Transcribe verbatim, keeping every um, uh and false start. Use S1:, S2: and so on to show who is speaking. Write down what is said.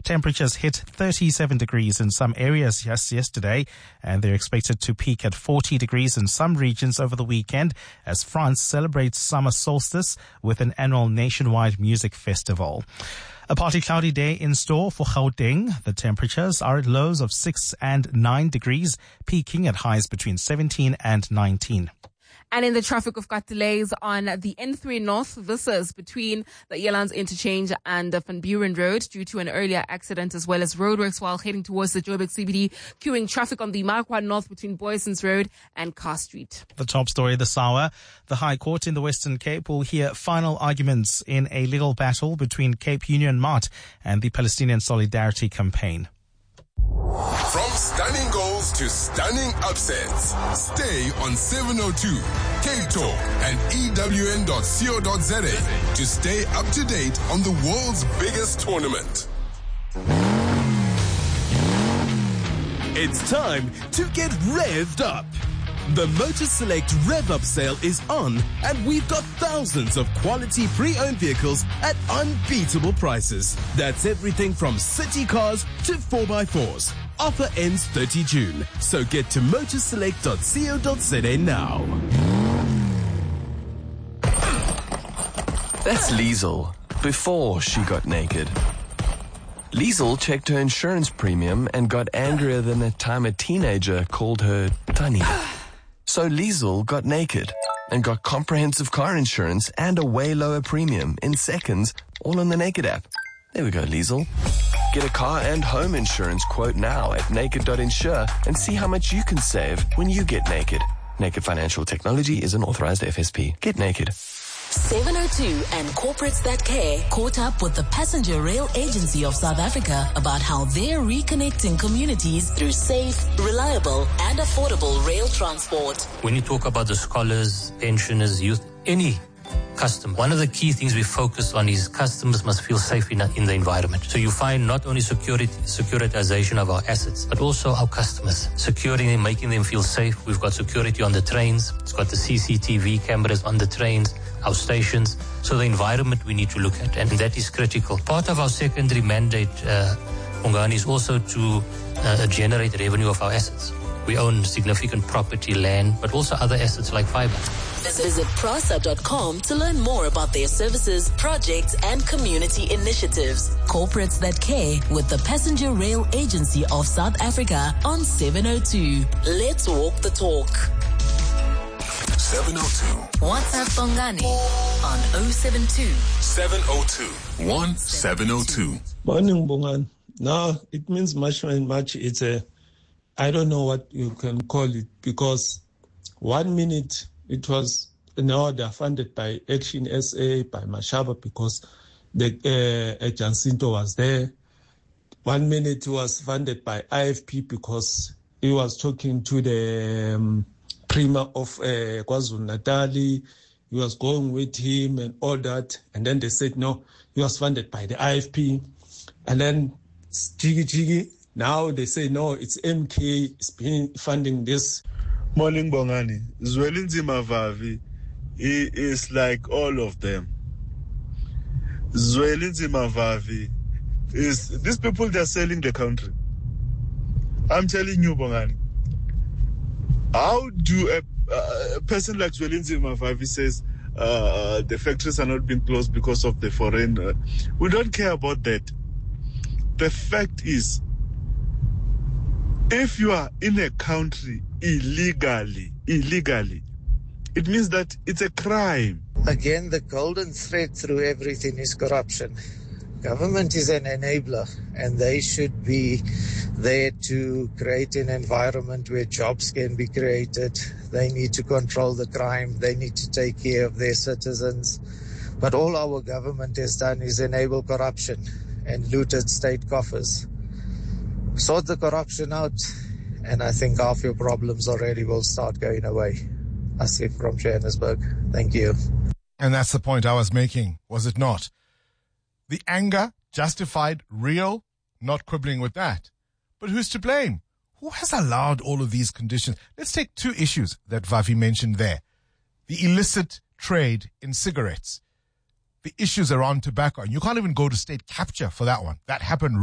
S1: Temperatures hit thirty-seven degrees in some areas yes, yesterday, and they're expected to peak at forty degrees in some regions over the weekend as France celebrates summer solstice with an annual nationwide music festival. A partly cloudy day in store for Gauteng. The temperatures are at lows of six and nine degrees, peaking at highs between seventeen and nineteen.
S2: And in the traffic, we've got delays on the N three North. This is between the Elands Interchange and the Van Buren Road due to an earlier accident, as well as roadworks while heading towards the Joburg C B D, queuing traffic on the Marquard North between Boysons Road and Carr Street.
S1: The top story this hour, the High Court in the Western Cape will hear final arguments in a legal battle between Cape Union Mart and the Palestinian Solidarity Campaign.
S3: From stunning goals to stunning upsets, stay on seven oh two, Cape Talk and E W N dot co dot za to stay up to date on the world's biggest tournament.
S4: It's time to get revved up. The Motor Select Rev Up sale is on, and we've got thousands of quality pre-owned vehicles at unbeatable prices. That's everything from city cars to four by fours. Offer ends thirtieth of June, so get to motor select dot co dot za now.
S5: That's Liesel, before she got naked. Liesel checked her insurance premium and got angrier than the time a teenager called her Tunny. So Liesel got naked and got comprehensive car insurance and a way lower premium in seconds, all on the Naked app. There we go, Liesel. Get a car and home insurance quote now at naked dot insure and see how much you can save when you get naked. Naked Financial Technology is an authorized F S P. Get naked.
S6: seven oh two and Corporates That Care caught up with the Passenger Rail Agency of South Africa about how they're reconnecting communities through safe, reliable and affordable rail transport.
S7: When you talk about the scholars, pensioners, youth, any customer, one of the key things we focus on is customers must feel safe in, in the environment. So you find not only security, securitization of our assets, but also our customers, securing them, making them feel safe. We've got security on the trains. It's got the C C T V cameras on the trains, our stations. So the environment we need to look at, and that is critical. Part of our secondary mandate, uh, Ongani, is also to uh, generate revenue of our assets. We own significant property, land, but also other assets like fiber.
S6: Visit prasa dot com to learn more about their services, projects, and community initiatives. Corporates That Care with the Passenger Rail Agency of South Africa on seven oh two. Let's walk the talk.
S3: seven oh two.
S6: WhatsApp Bongani on oh seven two.
S3: seven oh two. one seven oh two.
S8: Morning, Bongani. Now, it means much and much. It's a, I don't know what you can call it, because one minute it was an order funded by Action S A, by Mashaba, because the uh, Jacinto was there. One minute it was funded by I F P because he was talking to the um, Premier of uh, KwaZulu-Natal. He was going with him and all that. And then they said, no, he was funded by the I F P. And then Jiggy Jiggy, now they say, no, it's M K, it's been funding this.
S9: Morning, Bongani. Zwelinzima Vavi, he is like all of them. Zwelinzima Vavi is, these people, they're selling the country. I'm telling you, Bongani. How do a, a person like Zwelinzima Vavi says uh, the factories are not being closed because of the foreign? Uh, we don't care about that. The fact is, if you are in a country illegally, illegally, it means that it's a crime.
S10: Again, the golden thread through everything is corruption. Government is an enabler, and they should be there to create an environment where jobs can be created. They need to control the crime. They need to take care of their citizens. But all our government has done is enable corruption and looted state coffers. Sort the corruption out, and I think half your problems already will start going away. Asif from Johannesburg. Thank you.
S11: And that's the point I was making, was it not? The anger, justified, real, not quibbling with that. But who's to blame? Who has allowed all of these conditions? Let's take two issues that Vavi mentioned there. The illicit trade in cigarettes. The issues around tobacco. And you can't even go to state capture for that one. That happened